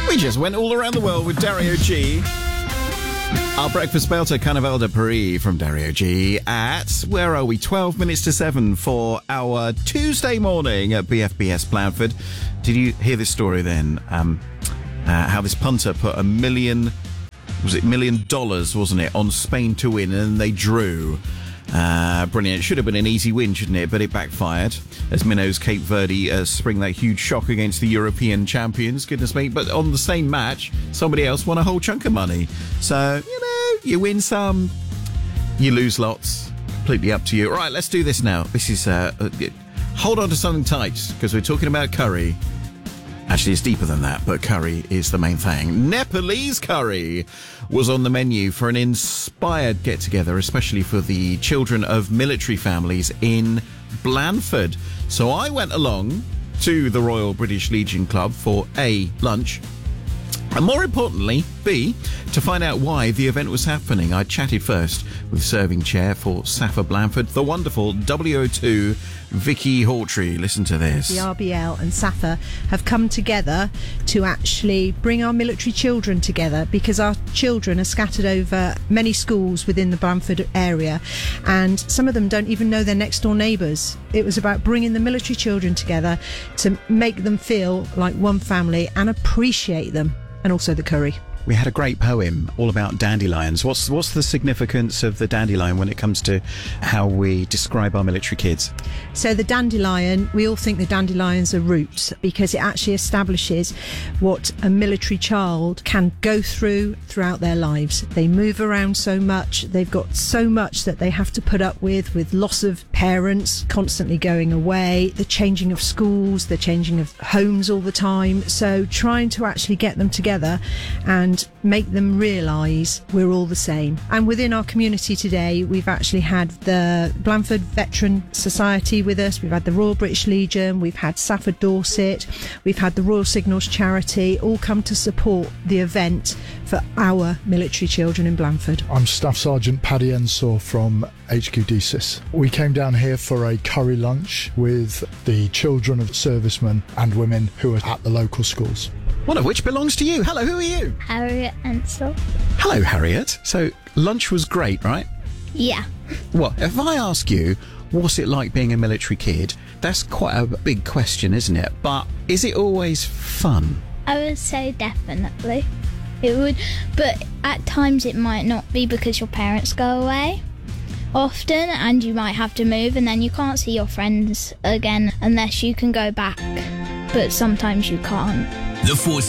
We just went all around the world with Dario G. Our breakfast belter, Carnaval de Paris from Dario G at, where are we, 12 minutes to 7 for our Tuesday morning at BFBS Blandford. Did you hear this story then? How this punter put $1 million, wasn't it, on Spain to win, and they drew. Brilliant. It should have been an easy win, shouldn't it? But it backfired as Minnows Cape Verde spring that huge shock against the European champions. Goodness me. But on the same match, somebody else won a whole chunk of money. So, you win some, you lose lots. Completely up to you. All right, let's do this now. This is... hold on to something tight, because we're talking about curry. Actually, it's deeper than that, but curry is the main thing. Nepalese curry was on the menu for an inspired get-together, especially for the children of military families in Blandford. So I went along to the Royal British Legion Club for A, lunch, and more importantly, B, to find out why the event was happening. I chatted first with serving chair for SAFA Blandford, the wonderful WO2 Vicky Hawtrey. Listen to this. The RBL and SAFA have come together to actually bring our military children together, because our children are scattered over many schools within the Blandford area, and some of them don't even know their next door neighbours. It was about bringing the military children together to make them feel like one family and appreciate them, and also the curry. We had a great poem all about dandelions. What's the significance of the dandelion when it comes to how we describe our military kids? So the dandelion, we all think the dandelions are roots, because it actually establishes what a military child can go through throughout their lives. They move around so much, they've got so much that they have to put up with loss of parents constantly going away, the changing of schools, the changing of homes all the time. So trying to actually get them together and make them realise we're all the same. And within our community today, we've actually had the Blandford Veteran Society with us, we've had the Royal British Legion, we've had SAFA Dorset, we've had the Royal Signals Charity, all come to support the event for our military children in Blandford. I'm Staff Sergeant Paddy Ensor from HQ DSIS. We came down here for a curry lunch with the children of servicemen and women who are at the local schools. One of which belongs to you. Hello, who are you? Harriet Ensor. Hello, Harriet. So, lunch was great, right? Yeah. Well, if I ask you, what's it like being a military kid? That's quite a big question, isn't it? But is it always fun? I would say definitely. It would, but at times it might not be, because your parents go away often and you might have to move, and then you can't see your friends again unless you can go back. But sometimes you can't. The Force